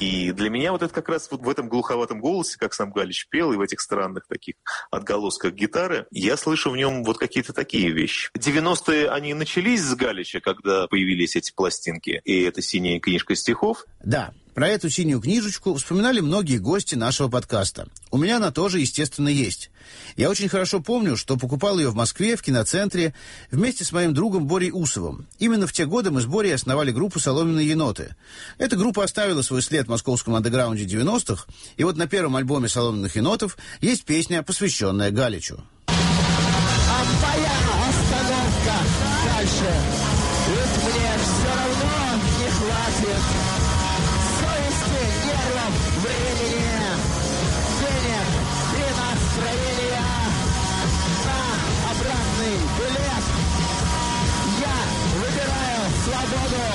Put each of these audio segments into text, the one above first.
И для меня вот это как раз вот в этом глуховатом голосе, как сам Галич пел, и в этих странных таких отголосках гитары, я слышу в нем вот какие-то такие вещи. 90-е, они начались с Галича, когда появились эти пластинки, и эта синяя книжка стихов. Да. Про эту синюю книжечку вспоминали многие гости нашего подкаста. У меня она тоже, естественно, есть. Я очень хорошо помню, что покупал ее в Москве, в киноцентре, вместе с моим другом Борей Усовым. Именно в те годы мы с Борей основали группу «Соломенные еноты». Эта группа оставила свой след в московском андеграунде 90-х, и вот на первом альбоме «Соломенных енотов» есть песня, посвященная Галичу. А твоя остановка дальше, ведь мне все равно не хватит совести, нервов, времени, денег и настроения на обратный билет. Я выбираю свободу.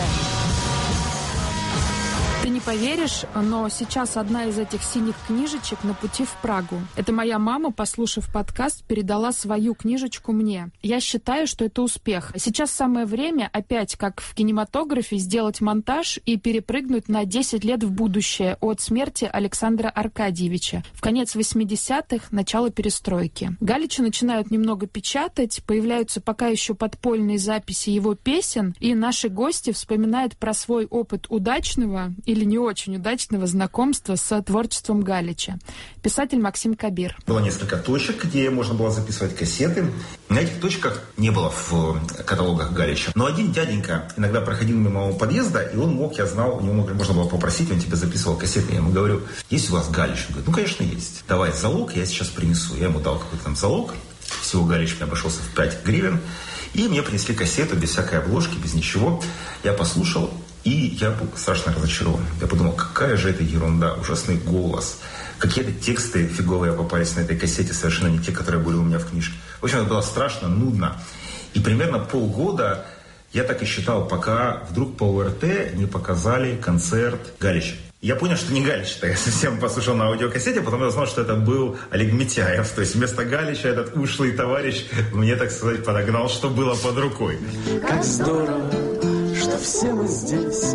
Ты не поверишь, но сейчас одна из этих синих книжечек на пути в Прагу. Это моя мама, послушав подкаст, передала свою книжечку мне. Я считаю, что это успех. Сейчас самое время опять, как в кинематографе, сделать монтаж и перепрыгнуть на 10 лет в будущее от смерти Александра Аркадьевича. В конец 80-х, начало перестройки. Галича начинают немного печатать, появляются пока еще подпольные записи его песен, и наши гости вспоминают про свой опыт удачного или не очень удачного знакомства с творчеством Галича. Писатель Максим Кабир. Было несколько точек, где можно было записывать кассеты. На этих точках не было в каталогах Галича. Но один дяденька иногда проходил мимо моего подъезда, и он мог, я знал, у него можно было попросить, он тебе записывал кассеты. Я ему говорю, есть у вас Галич? Он говорит, ну, конечно, есть. Давай залог, я сейчас принесу. Я ему дал какой-то там залог. Всего Галич мне обошелся в 5 гривен. И мне принесли кассету без всякой обложки, без ничего. Я послушал, и я был страшно разочарован. Я подумал, какая же это ерунда, ужасный голос. Какие-то тексты фиговые попались на этой кассете, совершенно не те, которые были у меня в книжке. В общем, это было страшно, нудно. И примерно полгода я так и считал, пока вдруг по ОРТ не показали концерт Галича. Я понял, что не Галич, я совсем послушал на аудиокассете, потом я узнал, что это был Олег Митяев. То есть вместо Галича этот ушлый товарищ мне, так сказать, подогнал, что было под рукой. Как здорово, что все мы здесь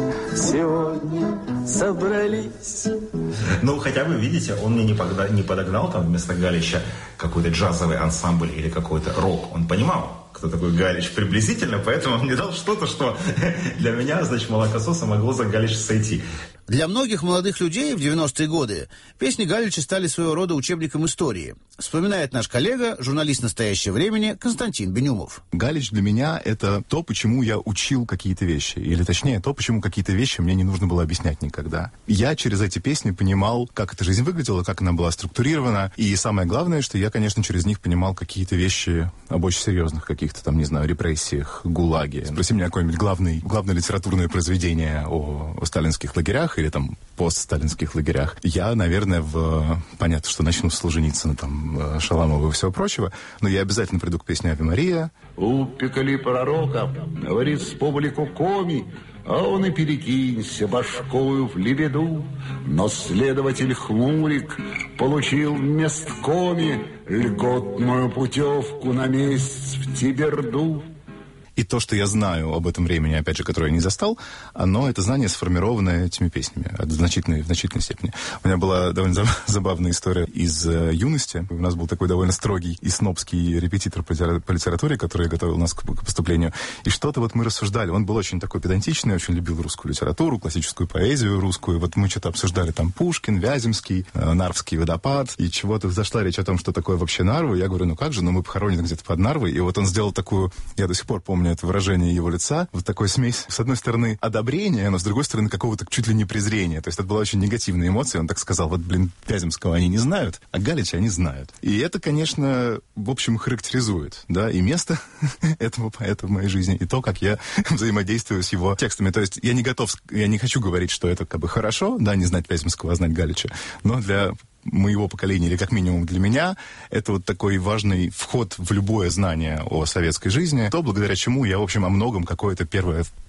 сегодня собрались. Ну, хотя бы, видите, он мне не подогнал там вместо Галича какой-то джазовый ансамбль или какой-то рок. Он понимал, кто такой Галич приблизительно, поэтому он мне дал что-то, что для меня, значит, молокососа могло за Галича сойти. Для многих молодых людей в 90-е годы песни Галича стали своего рода учебником истории. Вспоминает наш коллега, журналист «Настоящего времени» Константин Бенюмов. Галич для меня — это то, почему я учил какие-то вещи. Или точнее, то, почему какие-то вещи мне не нужно было объяснять никогда. Я через эти песни понимал, как эта жизнь выглядела, как она была структурирована. И самое главное, что я, конечно, через них понимал какие-то вещи об очень серьезных каких-то там, не знаю, репрессиях, ГУЛАГе. Спроси меня какое-нибудь главное литературное произведение о сталинских лагерях или там постсталинских лагерях. Я, наверное, понятно, что начну с Солженицына, там, Шаламова и всего прочего, но я обязательно приду к песне «Аве Мария». «Упекали пророка, говорит с публику коми, а он и перекинься башкою в лебеду. Но следователь Хмурик получил вместо коми льготную путевку на месяц в Тиберду». И то, что я знаю об этом времени, опять же, которое я не застал, это знание сформировано этими песнями в значительной степени. У меня была довольно забавная история из юности. У нас был такой довольно строгий и снобский репетитор по литературе, который готовил нас к поступлению. И что-то вот мы рассуждали. Он был очень такой педантичный, очень любил русскую литературу, классическую поэзию русскую. Вот мы что-то обсуждали там Пушкин, Вяземский, Нарвский водопад. И чего-то зашла речь о том, что такое вообще Нарва. Я говорю, ну как же, мы похоронены где-то под Нарвой. И вот он сделал такую, я до сих пор помню это выражение его лица, вот такой смесь, с одной стороны, одобрения, но с другой стороны, какого-то чуть ли не презрения. То есть это была очень негативная эмоция. Он так сказал, вот, Вяземского они не знают, а Галича они знают. И это, конечно, в общем, характеризует, да, и место этого поэта в моей жизни, и то, как я взаимодействую с его текстами. То есть я не хочу говорить, что это как бы хорошо, да, не знать Вяземского, а знать Галича, но для моего поколения, или как минимум для меня, это вот такой важный вход в любое знание о советской жизни, то, благодаря чему я, в общем, о многом какое-то первое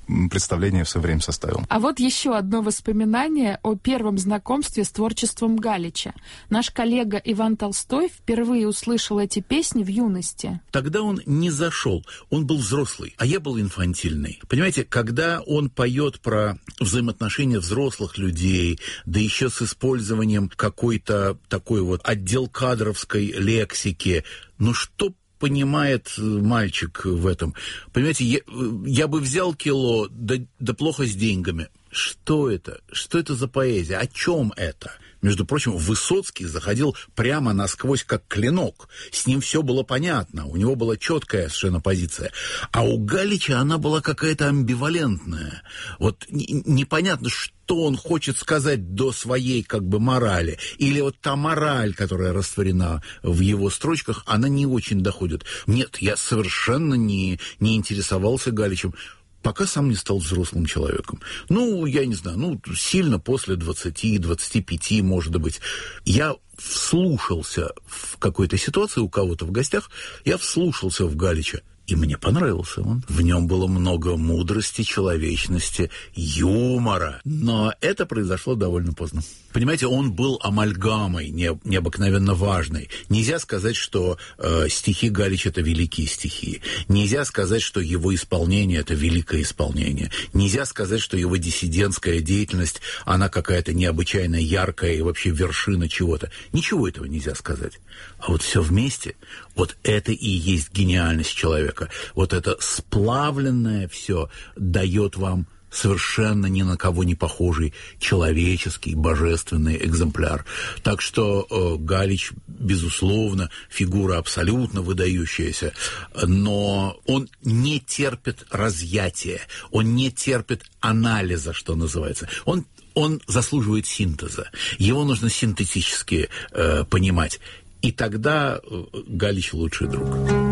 представление в свое время составил. А вот еще одно воспоминание о первом знакомстве с творчеством Галича. Наш коллега Иван Толстой впервые услышал эти песни в юности. Тогда он не зашел, он был взрослый, а я был инфантильный. Понимаете, когда он поет про взаимоотношения взрослых людей, да еще с использованием какой-то такой вот отдел кадровской лексики, ну что понимает мальчик в этом? Понимаете, я бы взял кило, да плохо с деньгами. Что это? Что это за поэзия? О чем это? Между прочим, Высоцкий заходил прямо насквозь, как клинок. С ним все было понятно, у него была четкая совершенно позиция. А у Галича она была какая-то амбивалентная. Вот непонятно, что он хочет сказать до своей как бы морали. Или вот та мораль, которая растворена в его строчках, она не очень доходит. Нет, я совершенно не интересовался Галичем, пока сам не стал взрослым человеком. Ну, я не знаю, сильно после 20-25, может быть. Я вслушался в какой-то ситуации у кого-то в гостях, я вслушался в Галича, и мне понравился он. В нем было много мудрости, человечности, юмора. Но это произошло довольно поздно. Понимаете, он был амальгамой необыкновенно важной. Нельзя сказать, что стихи Галича – это великие стихи. Нельзя сказать, что его исполнение – это великое исполнение. Нельзя сказать, что его диссидентская деятельность, она какая-то необычайно яркая и вообще вершина чего-то. Ничего этого нельзя сказать. А вот все вместе, вот это и есть гениальность человека. Вот это сплавленное все дает вам совершенно ни на кого не похожий человеческий, божественный экземпляр. Так что Галич, безусловно, фигура абсолютно выдающаяся, но он не терпит разъятия, он не терпит анализа, что называется. Он заслуживает синтеза. Его нужно синтетически понимать. И тогда Галич лучший друг.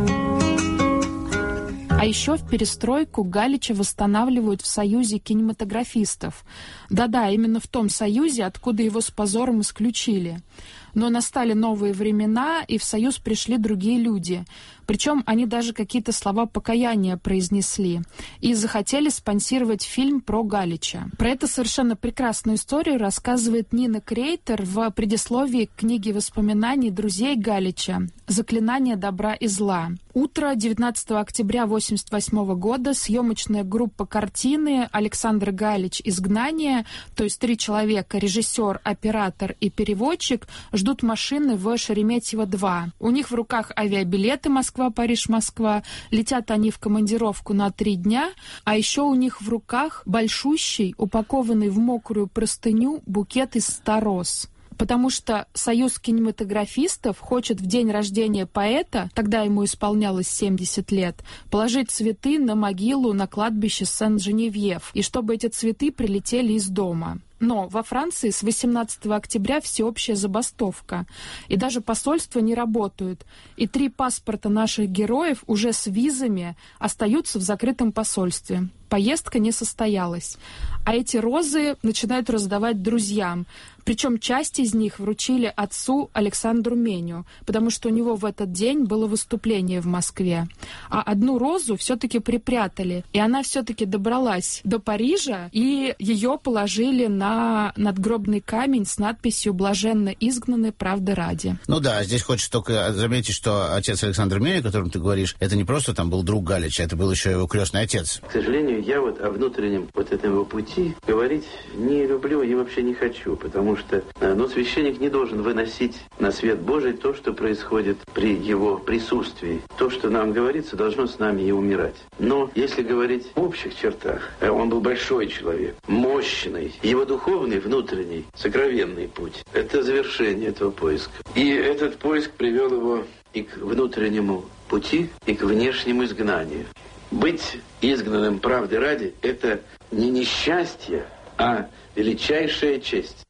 А еще в перестройку Галича восстанавливают в Союзе кинематографистов. Да-да, именно в том Союзе, откуда его с позором исключили. Но настали новые времена, и в Союз пришли другие люди. Причем они даже какие-то слова покаяния произнесли. И захотели спонсировать фильм про Галича. Про эту совершенно прекрасную историю рассказывает Нина Крейтер в предисловии к книге воспоминаний друзей Галича «Заклинание добра и зла». Утро 19 октября 1988 года съемочная группа картины «Александр Галич. Изгнание», то есть 3 человека, режиссер, оператор и переводчик, ждут машины в Шереметьево-2. У них в руках авиабилеты Москва-Париж-Москва. Летят они в командировку на 3 дня, а еще у них в руках большущий, упакованный в мокрую простыню букет из 100 роз. Потому что Союз кинематографистов хочет в день рождения поэта, тогда ему исполнялось 70 лет, положить цветы на могилу на кладбище Сен-Женевьев, и чтобы эти цветы прилетели из дома. Но во Франции с 18 октября всеобщая забастовка, и даже посольства не работают, и 3 паспорта наших героев уже с визами остаются в закрытом посольстве. Поездка не состоялась. А эти розы начинают раздавать друзьям. Причем часть из них вручили отцу Александру Меню, потому что у него в этот день было выступление в Москве. А одну розу все-таки припрятали, и она все-таки добралась до Парижа, и ее положили на надгробный камень с надписью «Блаженно изгнаны правды ради». Ну да, здесь хочется только заметить, что отец Александр Меню, о котором ты говоришь, это не просто там был друг Галича, это был еще его крестный отец. К сожалению, я вот о внутреннем вот этом его пути говорить не люблю и вообще не хочу, потому что священник не должен выносить на свет Божий то, что происходит при его присутствии. То, что нам говорится, должно с нами и умирать. Но если говорить в общих чертах, он был большой человек, мощный. Его духовный, внутренний, сокровенный путь – это завершение этого поиска. И этот поиск привел его и к внутреннему пути, и к внешнему изгнанию. Быть изгнанным правды ради – это не несчастье, а величайшая честь.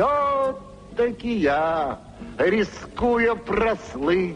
Все-таки я, рискуя прослыть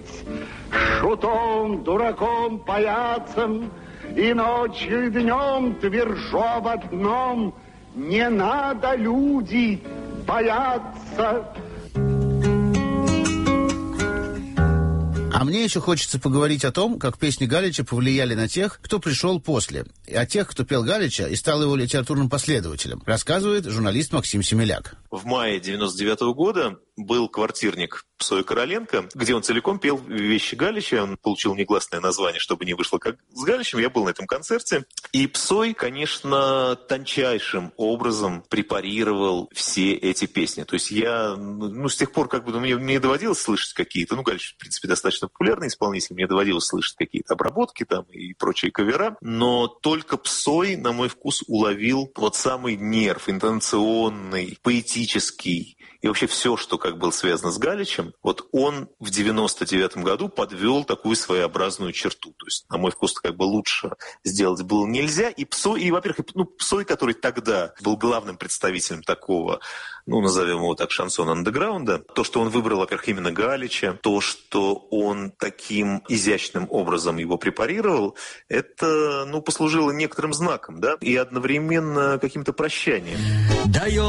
шутом, дураком, паяцем, и ночью, и днем твержу об одном: не надо, люди, бояться. А мне еще хочется поговорить о том, как песни Галича повлияли на тех, кто пришел после, и о тех, кто пел Галича и стал его литературным последователем, рассказывает журналист Максим Семеляк. В мае 1999 года был квартирник Псой Короленко, где он целиком пел вещи Галича. Он получил негласное название, чтобы не вышло как с Галичем. Я был на этом концерте. И Псой, конечно, тончайшим образом препарировал все эти песни. То есть я, с тех пор, мне доводилось слышать какие-то, Галич, в принципе, достаточно популярный исполнитель, мне доводилось слышать какие-то обработки там и прочие кавера, но только Псой, на мой вкус, уловил вот самый нерв, интонационный, поэтический, и вообще все, что был связано с Галичем, вот он в 99 году подвел такую своеобразную черту. То есть, на мой вкус, лучше сделать было нельзя. И Псой, и, во-первых, Псой, который тогда был главным представителем такого, назовем его так, шансон-андеграунда, то, что он выбрал, во-первых, именно Галича, то, что он таким изящным образом его препарировал, это, послужило некоторым знаком, да, и одновременно каким-то прощанием.